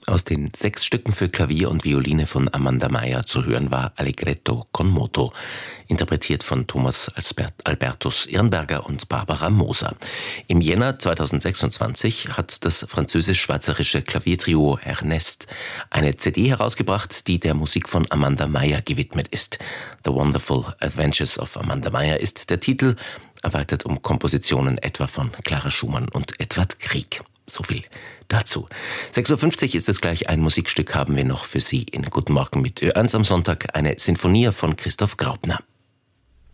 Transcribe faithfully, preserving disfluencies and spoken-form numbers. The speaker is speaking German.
Aus den sechs Stücken für Klavier und Violine von Amanda Meier zu hören war Allegretto con moto, interpretiert von Thomas Albertus Irnberger und Barbara Moser. Im Jänner zweitausendsechsundzwanzig hat das französisch-schweizerische Klaviertrio Ernest eine C D herausgebracht, die der Musik von Amanda Meier gewidmet ist. The Wonderful Adventures of Amanda Meier ist der Titel, erweitert um Kompositionen etwa von Clara Schumann und Edward Grieg. So viel dazu. sechs Uhr fünfzig ist es gleich. Ein Musikstück haben wir noch für Sie in Guten Morgen mit Ö eins am Sonntag. Eine Sinfonie von Christoph Graupner.